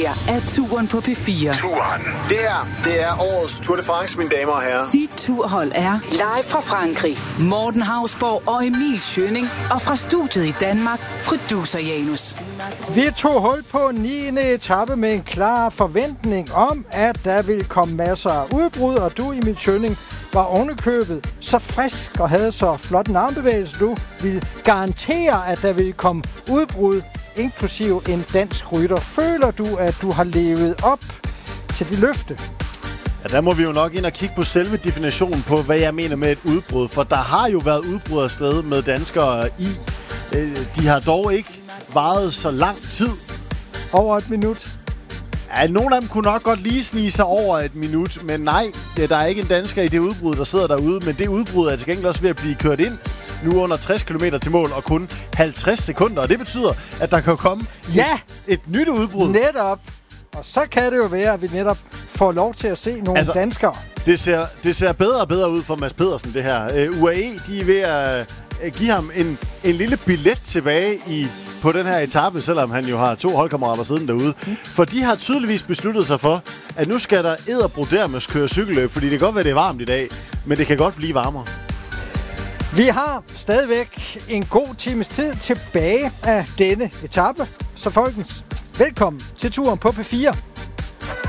her er Turen på P4. Turen. Det her, det er årets Tour de France, mine damer og herrer. Dit turhold er live fra Frankrig. Morten Hausborg og Emil Schønning. Og fra studiet i Danmark, producer Janus. Vi tog hul på 9. etape med en klar forventning om, at der ville komme masser af udbrud, og du, Emil Schønning, var ovenikøbet så frisk og havde så flot en armbevægelse, du ville garantere, at der ville komme udbrud, inklusive en dansk rytter. Føler du, at du har levet op til det løfte? Ja, der må vi jo nok ind og kigge på selve definitionen på, hvad jeg mener med et udbrud. For der har jo været udbrud afsted med danskere i. De har dog ikke varet så lang tid. Over et minut? Ja, nogle af dem kunne nok godt lige snige sig over et minut, men nej, der er ikke en dansker i det udbrud, der sidder derude. Men det udbrud er til gengæld også ved at blive kørt ind nu under 60 km til mål og kun 50 sekunder. Og det betyder, at der kan komme et nyt udbrud. Netop. Og så kan det jo være, at vi netop får lov til at se nogle danskere. Det ser bedre og bedre ud for Mads Pedersen, det her. UAE, de er ved at give ham en lille billet tilbage på den her etape, selvom han jo har 2 holdkammerater siden derude. For de har tydeligvis besluttet sig for, at nu skal der edderbrodermes køre cykelløb, fordi det kan godt være, det er varmt i dag, men det kan godt blive varmere. Vi har stadigvæk en god times tid tilbage af denne etape. Så folkens, velkommen til Turen på P4.